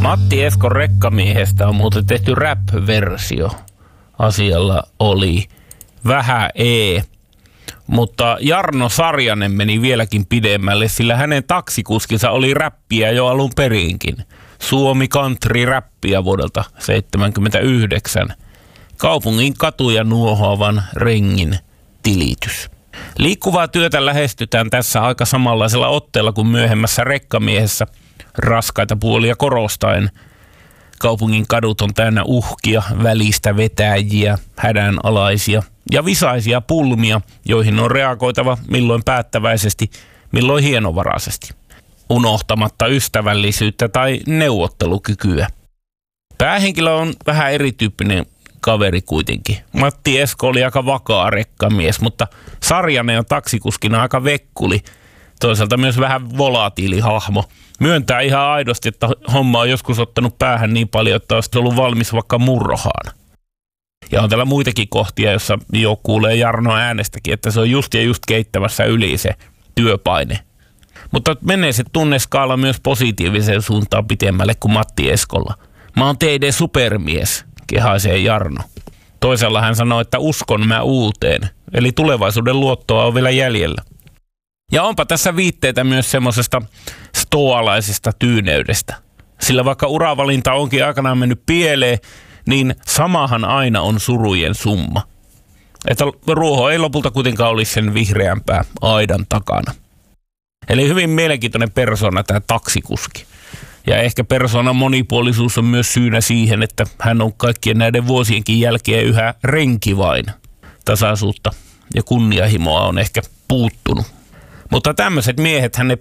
Matti Eskon rekkamiehestä on muuten tehty rap-versio. Asialla oli vähän mutta Jarno Sarjanen meni vieläkin pidemmälle, sillä hänen taksikuskinsa oli räppiä jo alun perinkin. Suomi country-räppiä vuodelta 1979. Kaupungin katuja nuohoavan rengin tilitys. Liikkuvaa työtä lähestytään tässä aika samanlaisella otteella kuin myöhemmässä rekkamiehessä, raskaita puolia korostaen. Kaupungin kadut on täynnä uhkia, välistä vetäjiä, hädänalaisia ja visaisia pulmia, joihin on reagoitava milloin päättäväisesti, milloin hienovaraisesti, unohtamatta ystävällisyyttä tai neuvottelukykyä. Päähenkilö on vähän erityyppinen kaveri kuitenkin. Matti Esko oli aika vakaa rekkamies, mutta Sarjanen on taksikuskina aika vekkuli, toisaalta myös vähän volatiili hahmo. Myöntää ihan aidosti, että homma on joskus ottanut päähän niin paljon, että olisi ollut valmis vaikka murrohaan. Ja on täällä muitakin kohtia, jossa jo kuulee Jarno äänestäkin, että se on just keittämässä yli se työpaine. Mutta menee se tunneskaala myös positiiviseen suuntaan pitemmälle kuin Matti Eskolla. Mä oon teidän supermies, kehaisee Jarno. Toisella hän sanoo, että uskon mä uuteen, eli tulevaisuuden luottoa on vielä jäljellä. Ja onpa tässä viitteitä myös semmoisesta stoalaisesta tyyneydestä. Sillä vaikka uravalinta onkin aikanaan mennyt pieleen, niin samahan aina on surujen summa. Että ruoho ei lopulta kuitenkaan olisi sen vihreämpää aidan takana. Eli hyvin mielenkiintoinen persona tämä taksikuski. Ja ehkä persoonan monipuolisuus on myös syynä siihen, että hän on kaikkien näiden vuosienkin jälkeen yhä renki vain. Tasaisuutta ja kunnianhimoa on ehkä puuttunut. Mutta tämmöiset miehet ne